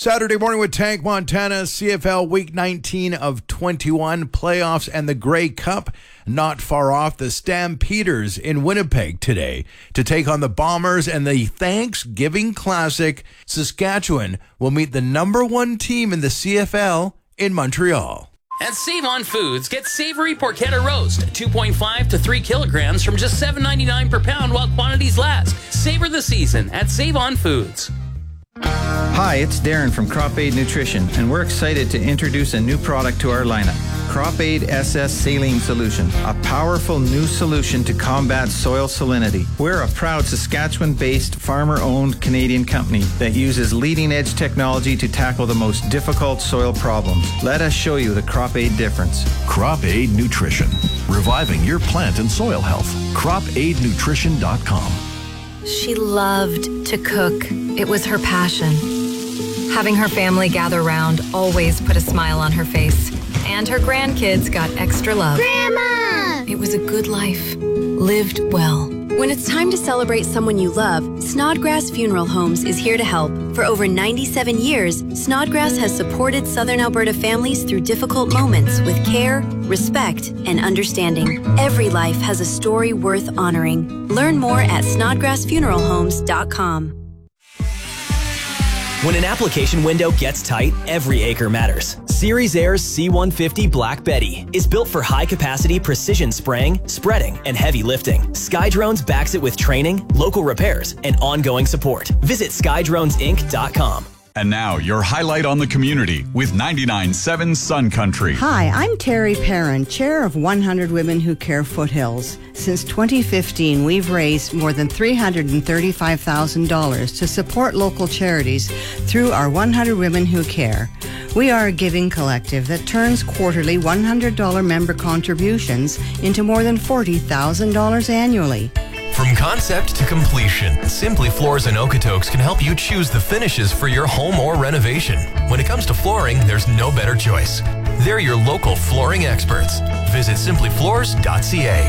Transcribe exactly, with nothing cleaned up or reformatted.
Saturday morning with Tank Montana, C F L Week nineteen of twenty-one, playoffs and the Grey Cup. Not far off, the Stampeders in Winnipeg today to take on the Bombers and the Thanksgiving Classic. Saskatchewan will meet the number one team in the C F L in Montreal. At Save On Foods, get savory porchetta roast, two point five to three kilograms from just seven ninety-nine per pound while quantities last. Savor the season at Save On Foods. Hi, it's Darren from Crop Aid Nutrition, and we're excited to introduce a new product to our lineup. Crop Aid S S Saline Solution, a powerful new solution to combat soil salinity. We're a proud Saskatchewan-based, farmer-owned Canadian company that uses leading-edge technology to tackle the most difficult soil problems. Let us show you the Crop Aid difference. Crop Aid Nutrition, reviving your plant and soil health. crop aid nutrition dot com. She loved to cook. It was her passion. Having her family gather round always put a smile on her face. And her grandkids got extra love. Grandma! It was a good life, lived well. When it's time to celebrate someone you love, Snodgrass Funeral Homes is here to help. For over ninety-seven years, Snodgrass has supported Southern Alberta families through difficult moments with care, respect, and understanding. Every life has a story worth honoring. Learn more at snodgrass funeral homes dot com. When an application window gets tight, every acre matters. Series Air's C one fifty Black Betty is built for high-capacity precision spraying, spreading, and heavy lifting. Skydrones backs it with training, local repairs, and ongoing support. Visit sky drones inc dot com. And now, your highlight on the community with ninety-nine point seven Sun Country. Hi, I'm Terry Perrin, chair of one hundred Women Who Care Foothills. Since twenty fifteen, we've raised more than three hundred thirty-five thousand dollars to support local charities through our one hundred Women Who Care. We are a giving collective that turns quarterly one hundred dollars member contributions into more than forty thousand dollars annually. From concept to completion, Simply Floors and Okotoks can help you choose the finishes for your home or renovation. When it comes to flooring, there's no better choice. They're your local flooring experts. Visit simply floors dot c a.